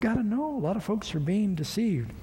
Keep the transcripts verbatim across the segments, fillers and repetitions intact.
Got to know, a lot of folks are being deceived.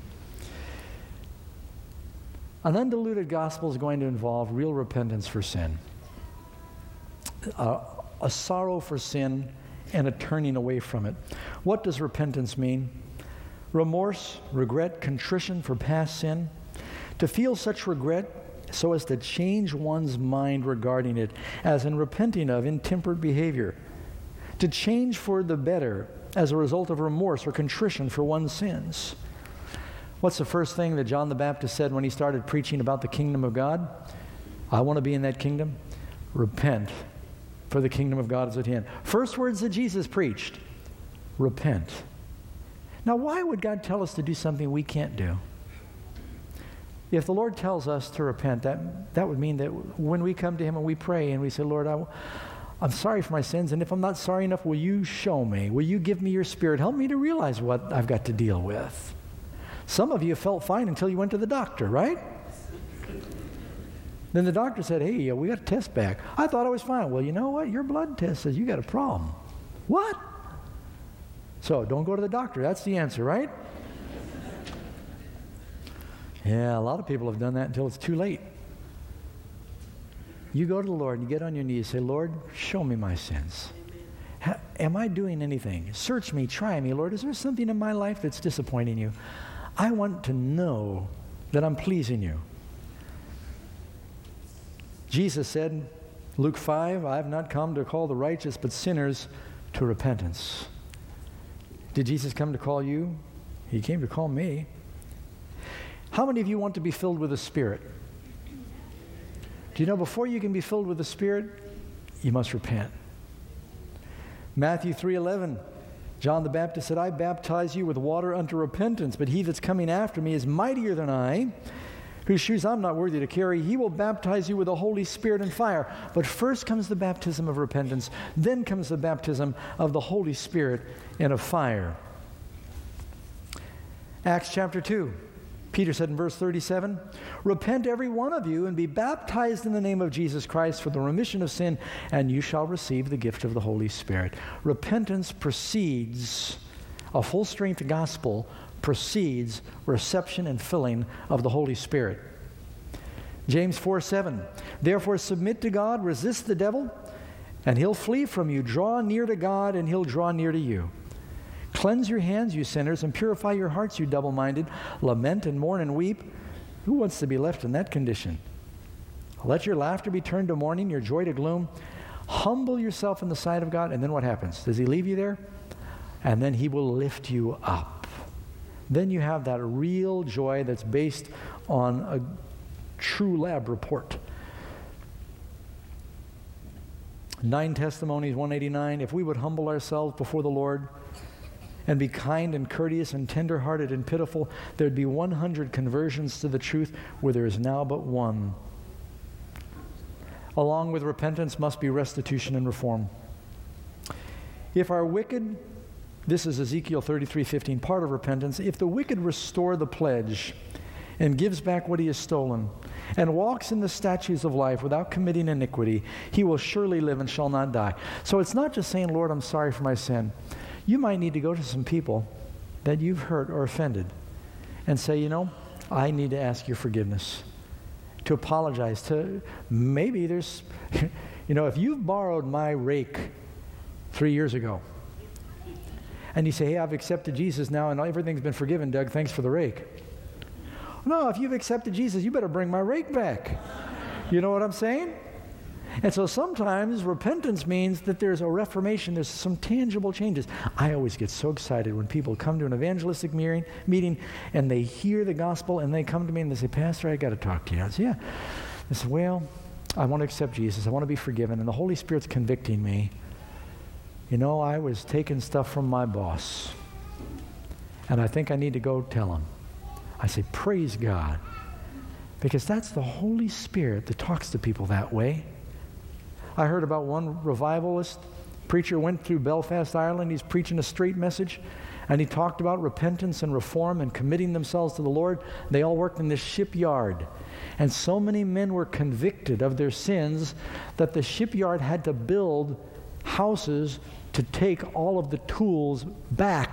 An undiluted gospel is going to involve real repentance for sin, uh, a sorrow for sin, and a turning away from it. What does repentance mean? Remorse, regret, contrition for past sin. To feel such regret so as to change one's mind regarding it, as in repenting of intemperate behavior. To change for the better as a result of remorse or contrition for one's sins. What's the first thing that John the Baptist said when he started preaching about the kingdom of God? I want to be in that kingdom. Repent, for the kingdom of God is at hand. First words that Jesus preached, repent. Now, why would God tell us to do something we can't do? If the Lord tells us to repent, that, that would mean that when we come to Him and we pray and we say, Lord, I, I'm sorry for my sins, and if I'm not sorry enough, will you show me? Will you give me your Spirit? Help me to realize what I've got to deal with. Some of you felt fine until you went to the doctor, right? Then the doctor said, hey, we got a test back. I thought I was fine. Well, you know what? Your blood test says you got a problem. What? So don't go to the doctor. That's the answer, right? Yeah, a lot of people have done that until it's too late. You go to the Lord and you get on your knees, say, Lord, show me my sins. Ha- am I doing anything? Search me, try me, Lord. Is there something in my life that's disappointing you? I want to know that I'm pleasing you. Jesus said, Luke five, I have not come to call the righteous, but sinners to repentance. Did Jesus come to call you? He came to call me. How many of you want to be filled with the Spirit? Do you know before you can be filled with the Spirit, you must repent? Matthew three eleven, John the Baptist said, I baptize you with water unto repentance, but he that's coming after me is mightier than I, whose shoes I'm not worthy to carry. He will baptize you with the Holy Spirit and fire. But first comes the baptism of repentance, then comes the baptism of the Holy Spirit and of fire. Acts chapter two. Peter said in verse thirty-seven, repent every one of you and be baptized in the name of Jesus Christ for the remission of sin, and you shall receive the gift of the Holy Spirit. Repentance precedes, a full-strength gospel precedes reception and filling of the Holy Spirit. James four seven, therefore submit to God, resist the devil, and he'll flee from you. Draw near to God, and he'll draw near to you. Cleanse your hands, you sinners, and purify your hearts, you double-minded. Lament and mourn and weep. Who wants to be left in that condition? Let your laughter be turned to mourning, your joy to gloom. Humble yourself in the sight of God, and then what happens? Does He leave you there? And then He will lift you up. Then you have that real joy that's based on a true lab report. Nine Testimonies, one eighty-nine. If we would humble ourselves before the Lord and be kind and courteous and tender-hearted and pitiful, there'd be one hundred conversions to the truth where there is now but one. Along with repentance must be restitution and reform. If our wicked, this is Ezekiel thirty-three fifteen, part of repentance, if the wicked restore the pledge and gives back what he has stolen and walks in the statutes of life without committing iniquity, he will surely live and shall not die. So it's not just saying, Lord, I'm sorry for my sin. You might need to go to some people that you've hurt or offended and say, you know, I need to ask your forgiveness, to apologize, to maybe there's, you know, if you've borrowed my rake three years ago and you say, hey, I've accepted Jesus now and everything's been forgiven, Doug, thanks for the rake. No, if you've accepted Jesus, you better bring my rake back. You know what I'm saying? And so sometimes repentance means that there's a reformation, there's some tangible changes. I always get so excited when people come to an evangelistic meeting, meeting and they hear the gospel and they come to me and they say, Pastor, I got to talk to you. I say, yeah. I say, well, I want to accept Jesus. I want to be forgiven. And the Holy Spirit's convicting me. You know, I was taking stuff from my boss. And I think I need to go tell him. I say, praise God. Because that's the Holy Spirit that talks to people that way. I heard about one revivalist preacher went through Belfast, Ireland. He's preaching a straight message, and he talked about repentance and reform and committing themselves to the Lord. They all worked in this shipyard, and so many men were convicted of their sins that the shipyard had to build houses to take all of the tools back